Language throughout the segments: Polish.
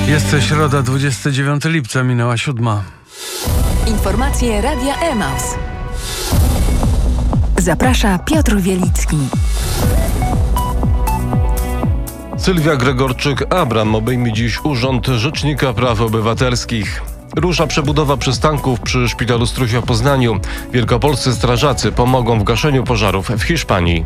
Jest środa, 29 lipca, minęła 7. Informacje Radia Emaus. Zaprasza Piotr Wielicki. Sylwia Gregorczyk-Abram obejmie dziś Urząd Rzecznika Praw Obywatelskich. Rusza przebudowa przystanków przy Szpitalu Strusio w Poznaniu. Wielkopolscy strażacy pomogą w gaszeniu pożarów w Hiszpanii.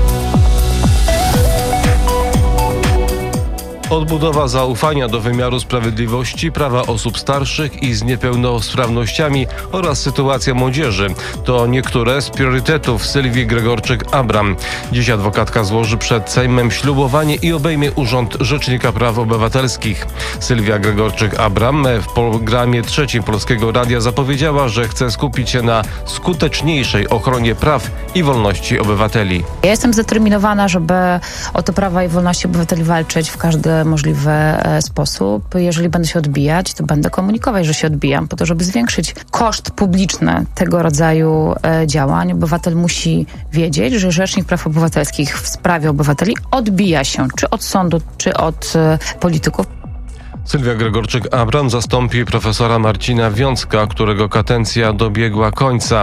Odbudowa zaufania do wymiaru sprawiedliwości, prawa osób starszych i z niepełnosprawnościami oraz sytuacja młodzieży to niektóre z priorytetów Sylwii Gregorczyk-Abram. Dziś adwokatka złoży przed Sejmem ślubowanie i obejmie Urząd Rzecznika Praw Obywatelskich. Sylwia Gregorczyk-Abram w programie trzecim Polskiego Radia zapowiedziała, że chce skupić się na skuteczniejszej ochronie praw i wolności obywateli. Ja jestem zdeterminowana, żeby o te prawa i wolności obywateli walczyć w każdy możliwy sposób. Jeżeli będę się odbijać, to będę komunikować, że się odbijam, po to, żeby zwiększyć koszt publiczny tego rodzaju działań. Obywatel musi wiedzieć, że Rzecznik Praw Obywatelskich w sprawie obywateli odbija się czy od sądu, czy od polityków. Sylwia Gregorczyk-Abram zastąpi profesora Marcina Wiącka, którego kadencja dobiegła końca.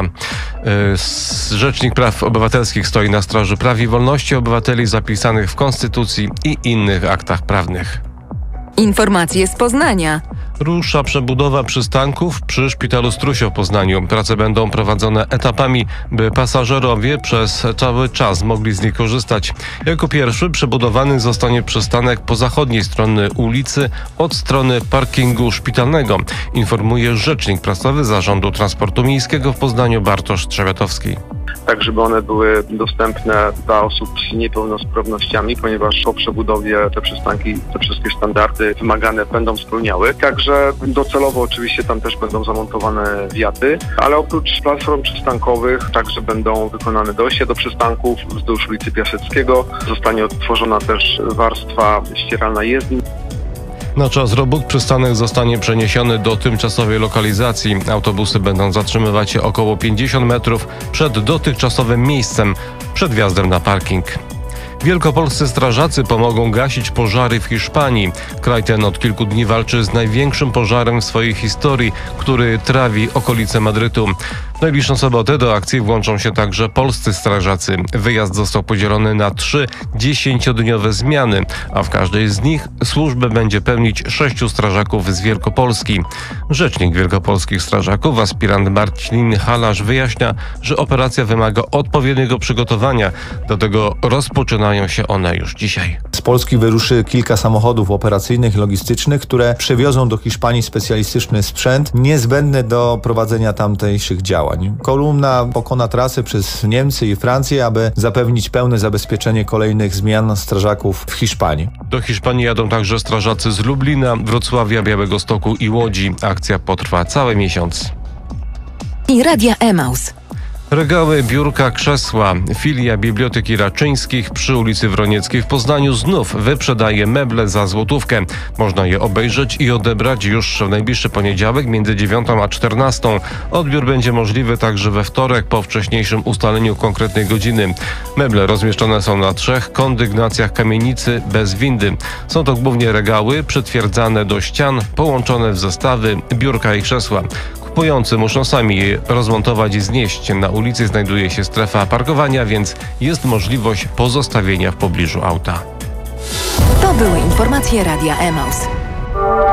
Rzecznik Praw Obywatelskich stoi na straży praw i wolności obywateli zapisanych w Konstytucji i innych aktach prawnych. Informacje z Poznania. Rusza przebudowa przystanków przy Szpitalu Strusio w Poznaniu. Prace będą prowadzone etapami, by pasażerowie przez cały czas mogli z nich korzystać. Jako pierwszy przebudowany zostanie przystanek po zachodniej stronie ulicy od strony parkingu szpitalnego, informuje rzecznik prasowy Zarządu Transportu Miejskiego w Poznaniu Bartosz Trzebiatowski. Tak żeby one były dostępne dla osób z niepełnosprawnościami, ponieważ po przebudowie te przystanki, te wszystkie standardy wymagane będą spełniały. Także docelowo oczywiście tam też będą zamontowane wiaty, ale oprócz platform przystankowych także będą wykonane dojścia do przystanków wzdłuż ulicy Piaseckiego. Zostanie odtworzona też warstwa ścieralna jezdni. Na czas robót przystanek zostanie przeniesiony do tymczasowej lokalizacji. Autobusy będą zatrzymywać się około 50 metrów przed dotychczasowym miejscem, przed wjazdem na parking. Wielkopolscy strażacy pomogą gasić pożary w Hiszpanii. Kraj ten od kilku dni walczy z największym pożarem w swojej historii, który trawi okolice Madrytu. W najbliższą sobotę do akcji włączą się także polscy strażacy. Wyjazd został podzielony na 3 10-dniowe zmiany, a w każdej z nich służbę będzie pełnić 6 strażaków z Wielkopolski. Rzecznik wielkopolskich strażaków, aspirant Marcin Halarz, wyjaśnia, że operacja wymaga odpowiedniego przygotowania, dlatego rozpoczynają się one już dzisiaj. Z Polski wyruszy kilka samochodów operacyjnych i logistycznych, które przewiozą do Hiszpanii specjalistyczny sprzęt niezbędny do prowadzenia tamtejszych działań. Kolumna pokona trasę przez Niemcy i Francję, aby zapewnić pełne zabezpieczenie kolejnych zmian strażaków w Hiszpanii. Do Hiszpanii jadą także strażacy z Lublina, Wrocławia, Białegostoku i Łodzi. Akcja potrwa cały miesiąc. I Radia Emaus. Regały, biurka, krzesła. Filia Biblioteki Raczyńskich przy ulicy Wronieckiej w Poznaniu znów wyprzedaje meble za złotówkę. Można je obejrzeć i odebrać już w najbliższy poniedziałek między 9 a 14. Odbiór będzie możliwy także we wtorek po wcześniejszym ustaleniu konkretnej godziny. Meble rozmieszczone są na 3 kondygnacjach kamienicy bez windy. Są to głównie regały przytwierdzane do ścian, połączone w zestawy, biurka i krzesła. Kupujący muszą sami je rozmontować i znieść. Na ulicy znajduje się strefa parkowania, więc jest możliwość pozostawienia w pobliżu auta. To były informacje Radia Emaus.